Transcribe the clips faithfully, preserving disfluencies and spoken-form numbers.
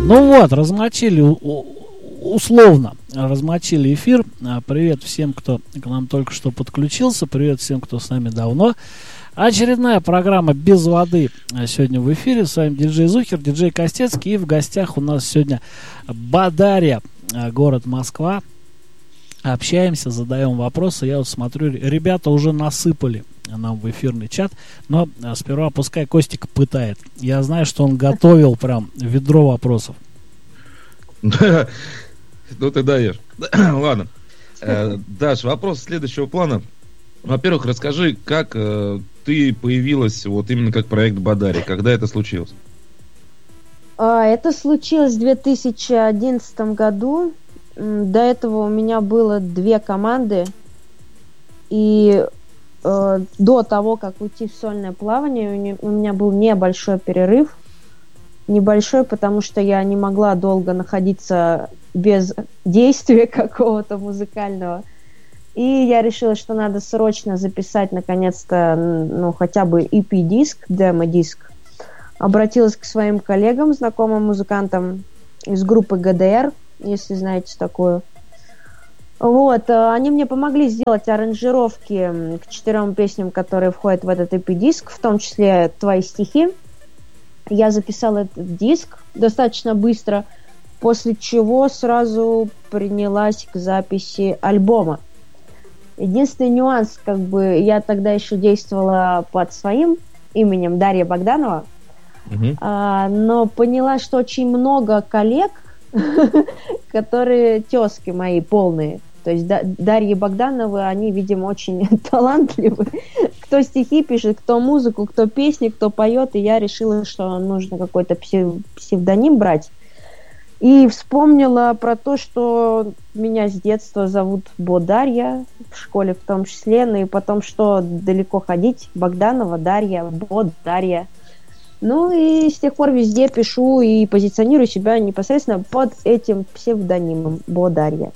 Ну вот, размочили, условно размочили эфир. Привет всем, кто к нам только что подключился. Привет всем, кто с нами давно. Очередная программа «Без воды» сегодня в эфире. С вами диджей Зухер, диджей Костецкий. И в гостях у нас сегодня Бадарья, город Москва. Общаемся, задаем вопросы. Я вот смотрю, ребята уже насыпали нам в эфирный чат. Но сперва пускай Костик пытает. Я знаю, что он готовил прям ведро вопросов. Ну ты даешь. Ладно. Даш, вопрос следующего плана. Во-первых, расскажи, как э, ты появилась вот именно как проект Бадарья, когда это случилось? А, это случилось в две тысячи одиннадцатом году. До этого у меня было две команды. И э, до того, как уйти в сольное плавание, у меня был небольшой перерыв. Небольшой, потому что я не могла долго находиться без действия какого-то музыкального. И я решила, что надо срочно записать, наконец-то, ну, хотя бы и пи-диск, демо-диск. Обратилась к своим коллегам, знакомым музыкантам из группы гэ дэ эр, если знаете такую. Вот, они мне помогли сделать аранжировки к четырем песням, которые входят в этот и пи-диск, в том числе «Твои стихи». Я записала этот диск достаточно быстро, после чего сразу принялась к записи альбома. Единственный нюанс, как бы, я тогда еще действовала под своим именем Дарья Богданова, uh-huh. а, но поняла, что очень много коллег, которые тезки мои полные. То есть да, Дарьи Богдановы, они, видимо, очень талантливы. Кто стихи пишет, кто музыку, кто песни, кто поет. И я решила, что нужно какой-то псевдоним брать. И вспомнила про то, что меня с детства зовут Бодарья, в школе в том числе, ну и потом, что далеко ходить, Богданова, Дарья, Бодарья. Ну и с тех пор везде пишу и позиционирую себя непосредственно под этим псевдонимом Бодарья.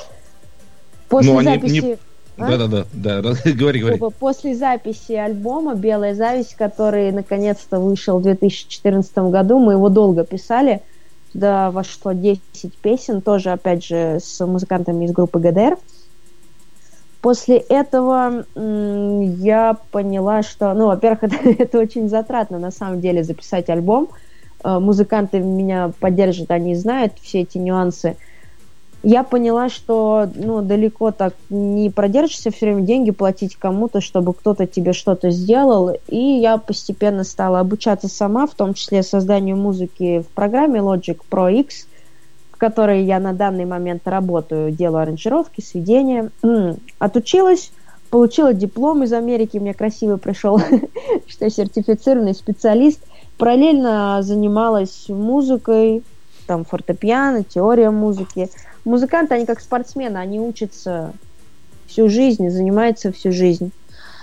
После ну, записи... Не... А? Да-да-да, да, говори, говори. После записи альбома «Белая зависть», который наконец-то вышел в две тысячи четырнадцатом году, мы его долго писали. Туда вошло десять песен, тоже, опять же, с музыкантами из группы гэ дэ эр. После этого м- я поняла, что, ну, во-первых, это, это очень затратно, на самом деле, записать альбом. Э, музыканты меня поддержат, они знают все эти нюансы. Я поняла, что, ну, далеко так не продержишься, все время деньги платить кому-то, чтобы кто-то тебе что-то сделал. И я постепенно стала обучаться сама, в том числе созданию музыки в программе Logic Pro X, в которой я на данный момент работаю, делаю аранжировки, сведения. Отучилась, получила диплом из Америки, мне красиво пришел, что я сертифицированный специалист. Параллельно занималась музыкой, там фортепиано, теория музыки. Музыканты, они как спортсмены, они учатся всю жизнь, занимаются всю жизнь.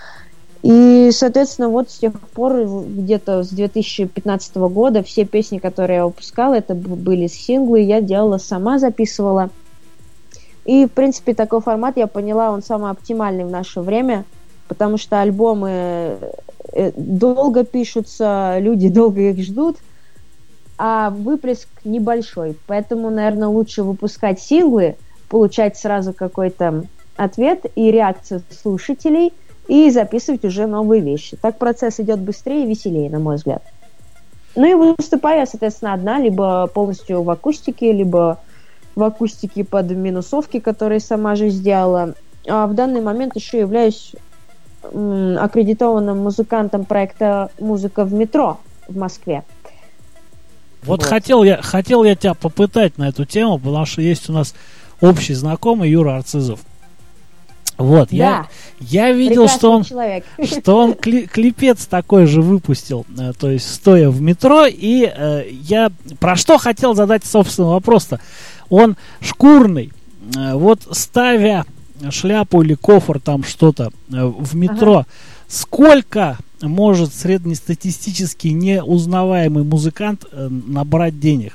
И, соответственно, вот с тех пор, где-то с две тысячи пятнадцатого года, все песни, которые я выпускала, это были синглы, я делала сама, записывала. И, в принципе, такой формат, я поняла, он самый оптимальный в наше время, потому что альбомы долго пишутся, люди долго их ждут, а выплеск небольшой. Поэтому, наверное, лучше выпускать синглы, получать сразу какой-то ответ и реакцию слушателей, и записывать уже новые вещи. Так процесс идет быстрее и веселее, на мой взгляд. Ну и выступаю я, соответственно, одна, либо полностью в акустике, либо в акустике под минусовки, которые сама же сделала. А в данный момент еще являюсь м- аккредитованным музыкантом проекта «Музыка в метро» в Москве. Вот, вот. Хотел, я, хотел я тебя попытать на эту тему, потому что есть у нас общий знакомый Юра Арцизов. Вот, да. я, я видел, что он, что он кли, клипец такой же выпустил, э, то есть стоя в метро, и э, я про что хотел задать, собственно, вопрос-то. Он шкурный, э, вот ставя шляпу или кофр, там что-то э, в метро, ага. Сколько может среднестатистически неузнаваемый музыкант э, набрать денег?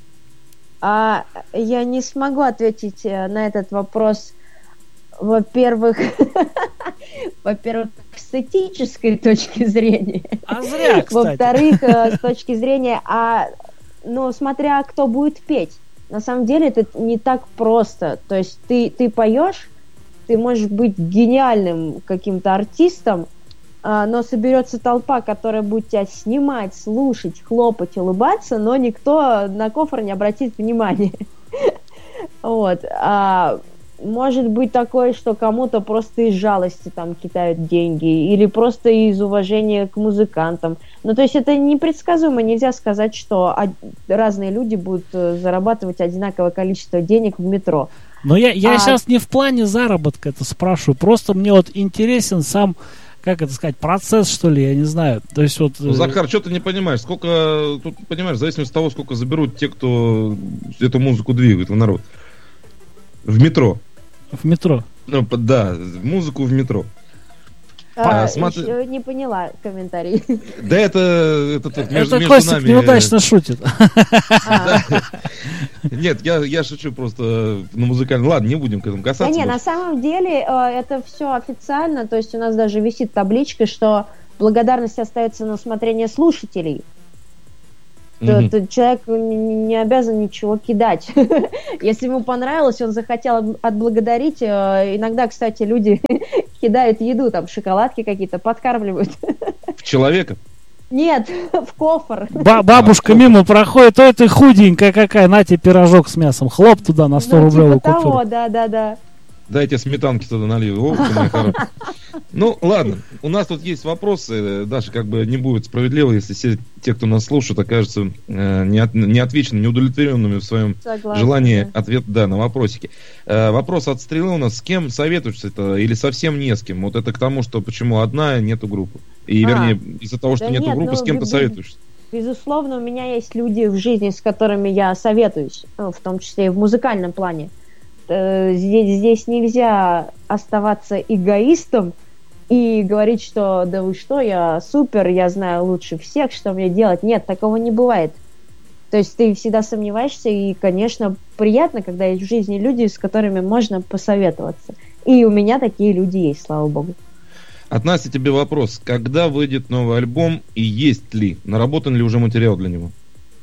А, я не смогу ответить на этот вопрос. Во-первых, во-первых, с эстетической точки зрения. А зря, кстати. Во-вторых, с точки зрения, а но смотря кто будет петь. На самом деле это не так просто. То есть ты, ты поешь, ты можешь быть гениальным каким-то артистом, но соберется толпа, которая будет тебя снимать, слушать, хлопать, улыбаться, но никто на кофр не обратит внимания. Вот. А может быть такое, что кому-то просто из жалости там кидают деньги, или просто из уважения к музыкантам. Ну, то есть это непредсказуемо. Нельзя сказать, что разные люди будут зарабатывать одинаковое количество денег в метро. Но я, я а... сейчас не в плане заработка это спрашиваю. Просто мне вот интересен сам, как это сказать, процесс, что ли, я не знаю. То есть вот... Ну, Захар, что ты не понимаешь? Сколько, тут, понимаешь, в зависимости от того, сколько заберут те, кто эту музыку двигает в народ. В метро. В метро. Ну, да, музыку в метро. А, а, смотри... Еще не поняла комментарий. Да это... Это, это, между, это между Костик нами... неудачно шутит. Нет, я, я шучу просто на музыкальном. Ладно, не будем к этому касаться. Да не, на самом деле это все официально. То есть у нас даже висит табличка, что благодарность остается на усмотрение слушателей. Mm-hmm. То, то человек не обязан ничего кидать. Если ему понравилось, он захотел отблагодарить. Иногда, кстати, люди кидают еду, там шоколадки какие-то, подкармливают. В человека? Нет, в кофр. Ба- бабушка а, мимо проходит, ой, ты худенькая какая, на тебе пирожок с мясом, хлоп туда на сто рублевую типа купюру. Того, да, да, да. Дайте сметанки туда налью. О, мои хорошие. Ну, ладно. У нас тут есть вопросы. Даша, как бы не будет справедливо, если все те, кто нас слушает, окажутся э, не, от, не отвеченными, неудовлетворенными в своем Согласна, желании да. ответа да, на вопросики. Э, вопрос от Стрелы у нас. С кем советуешься это или совсем не с кем? Вот это к тому, что почему одна, нету группы. И, а, вернее, из-за того, что да нету нет, группы, ну, с кем ты советуешься? Безусловно, у меня есть люди в жизни, с которыми я советуюсь, в том числе и в музыкальном плане. Здесь, здесь нельзя оставаться эгоистом и говорить, что да вы что, я супер, я знаю лучше всех, что мне делать. Нет, такого не бывает. То есть ты всегда сомневаешься, и, конечно, приятно, когда есть в жизни люди, с которыми можно посоветоваться. И у меня такие люди есть, слава богу. От Насти тебе вопрос. Когда выйдет новый альбом и есть ли? Наработан ли уже материал для него?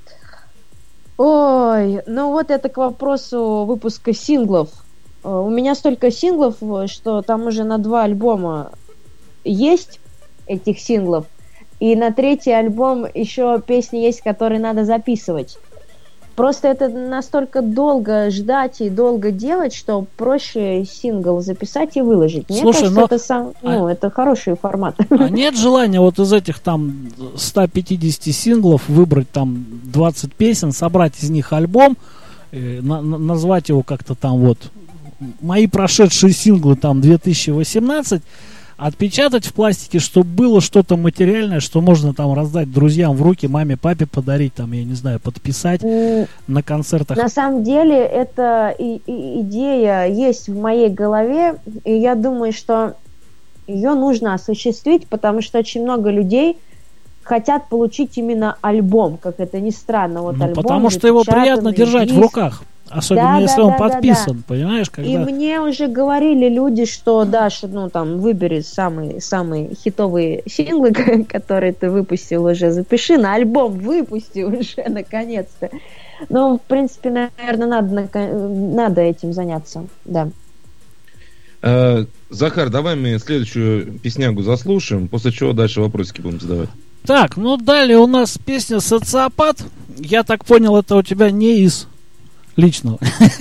Ой, ну вот это к вопросу выпуска синглов. У меня столько синглов, что там уже на два альбома есть этих синглов. И на третий альбом еще песни есть, которые надо записывать. Просто это настолько долго ждать и долго делать, что проще сингл записать и выложить. Мне Слушай, кажется, но... это, сам, ну, а... это хороший формат. А нет желания вот из этих там ста пятидесяти синглов выбрать там двадцать песен, собрать из них альбом, э, на- назвать его как-то там вот «Мои прошедшие синглы там две тысячи восемнадцать», отпечатать в пластике, чтобы было что-то материальное, что можно там раздать друзьям в руки, маме, папе подарить, там, я не знаю, подписать mm. на концертах. На самом деле, эта и, и идея есть в моей голове, и я думаю, что ее нужно осуществить, потому что очень много людей хотят получить именно альбом, как это ни странно. Вот ну, альбом, потому что его приятно держать диск. В руках. Особенно да, если да, он да, подписан, да, да. Понимаешь? Когда... И мне уже говорили люди, что Даша, ну там, выбери самые, самые хитовые синглы, которые ты выпустил уже, запиши на альбом, выпусти уже, наконец-то. Ну, в принципе, наверное, надо, надо этим заняться, да. А, Захар, давай мы следующую песнягу заслушаем, после чего дальше вопросики будем задавать. Так, ну далее у нас песня «Социопат». Я так понял, это у тебя не из... личного.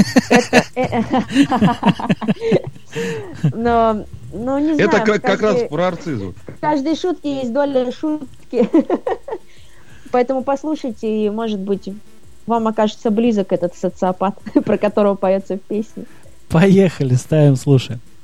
Но, ну, не знаю. Это как, как раз про арцизу. В каждой шутке есть доля шутки. Поэтому послушайте, и, может быть, вам окажется близок этот социопат, про которого поется в песне. Поехали, ставим, слушаем.